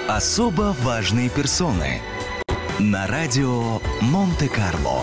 Особо важные персоны на радио Монте-Карло.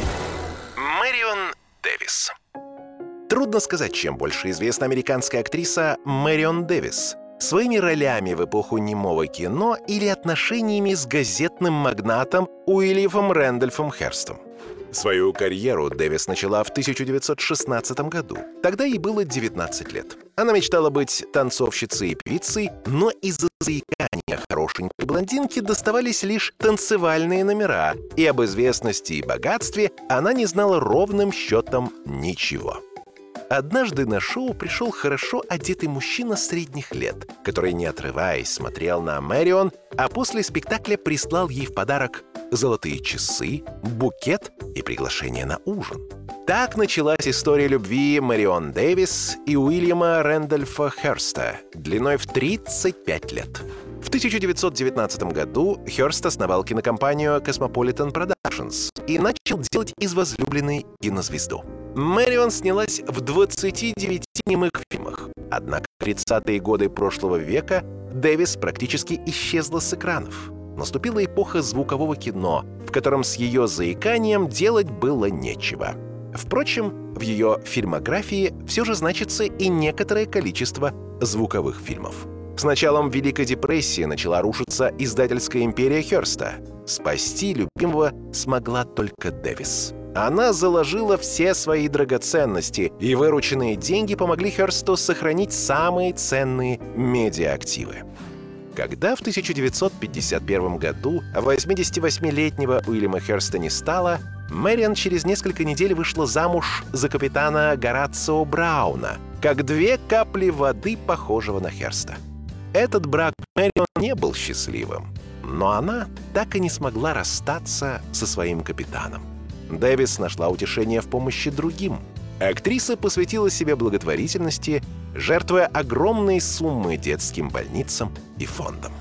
Мэрион Дэвис. Трудно сказать, чем больше известна американская актриса Мэрион Дэвис: своими ролями в эпоху немого кино или отношениями с газетным магнатом Уильямом Рэндольфом Херстом. Свою карьеру Дэвис начала в 1916 году. Тогда ей было 19 лет. Она мечтала быть танцовщицей и певицей, но из-за заикания хорошенькой блондинки доставались лишь танцевальные номера, и об известности и богатстве она не знала ровным счетом ничего. Однажды на шоу пришел хорошо одетый мужчина средних лет, который, не отрываясь, смотрел на Мэрион, а после спектакля прислал ей в подарок золотые часы, букет и приглашение на ужин. Так началась история любви Мэрион Дэвис и Уильяма Рэндольфа Херста длиной в 35 лет. В 1919 году Херст основал кинокомпанию Cosmopolitan Productions и начал делать из возлюбленной кинозвезду. Мэрион снялась в 29 немых фильмах. Однако в 30-е годы прошлого века Дэвис практически исчезла с экранов. Наступила эпоха звукового кино, в котором с ее заиканием делать было нечего. Впрочем, в ее фильмографии все же значится и некоторое количество звуковых фильмов. С началом Великой депрессии начала рушиться издательская империя Херста. Спасти любимого смогла только Дэвис. Она заложила все свои драгоценности, и вырученные деньги помогли Херсту сохранить самые ценные медиаактивы. Когда в 1951 году 88-летнего Уильяма Херста не стало, Мэрион через несколько недель вышла замуж за капитана Горацио Брауна, как две капли воды, похожего на Херста. Этот брак Мэрион не был счастливым, но она так и не смогла расстаться со своим капитаном. Дэвис нашла утешение в помощи другим. Актриса посвятила себя благотворительности, жертвуя огромные суммы детским больницам и фондам.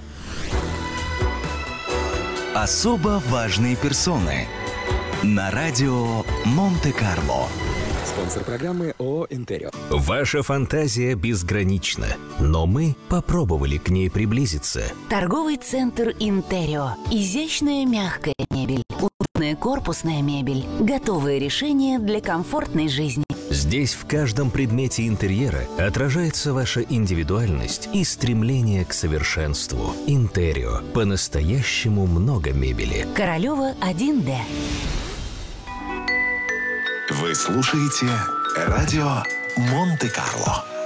Особо важные персоны на радио Монте-Карло. Спонсор программы ООО «Интерио». Ваша фантазия безгранична, но мы попробовали к ней приблизиться. Торговый центр «Интерио». Изящная мягкая мебель, удобная корпусная мебель, готовые решения для комфортной жизни. Здесь в каждом предмете интерьера отражается ваша индивидуальность и стремление к совершенству. «Интерио». По-настоящему много мебели. Королева 1Д. Вы слушаете радио Монте-Карло.